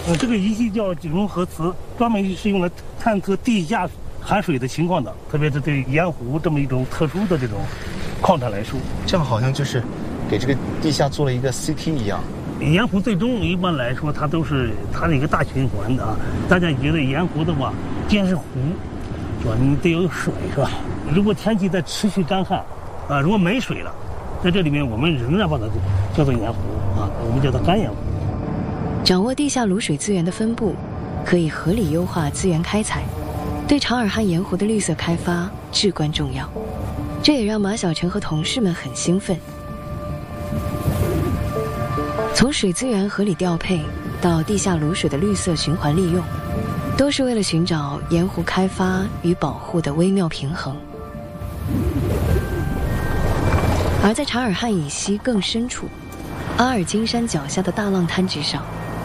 这个仪器叫井中核磁，专门是用来探测地下含水的情况的，特别是对盐湖这么一种特殊的这种矿产来说， 这样好像就是给这个地下做了一个 CT 一样。 盐湖最终一般来说，它都是它的一个大循环的啊。大家觉得盐湖的话，既然是湖，是吧？你得有水，是吧？如果天气在持续干旱，如果没水了，在这里面我们仍然把它叫做盐湖啊，我们叫它干盐湖。 掌握地下卤水资源的分布，可以合理优化资源开采，对长尔汉盐湖的绿色开发至关重要。这也让马晓成和同事们很兴奋。从水资源合理调配到地下卤水的绿色循环利用，都是为了寻找盐湖开发与保护的微妙平衡。而在察尔汗以西更深处，阿尔金山脚下的大浪滩之上，